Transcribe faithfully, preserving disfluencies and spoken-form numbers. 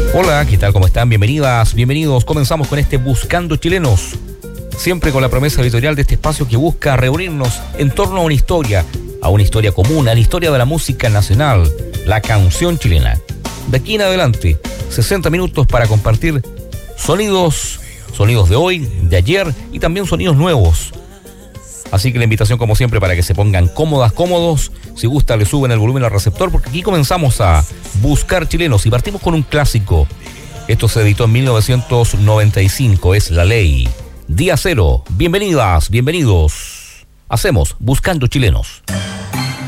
Hola, ¿qué tal? ¿Cómo están? Bienvenidas, bienvenidos. Comenzamos con este Buscando Chilenos. Siempre con la promesa editorial de este espacio que busca reunirnos en torno a una historia, a una historia común, a la historia de la música nacional, la canción chilena. De aquí en adelante, sesenta minutos para compartir sonidos, sonidos de hoy, de ayer y también sonidos nuevos. Así que la invitación, como siempre, para que se pongan cómodas, cómodos. Si gusta, le suben el volumen al receptor, porque aquí comenzamos a buscar chilenos y partimos con un clásico. Esto se editó en mil novecientos noventa y cinco, es La Ley. Día Cero. Bienvenidas, bienvenidos. Hacemos Buscando Chilenos.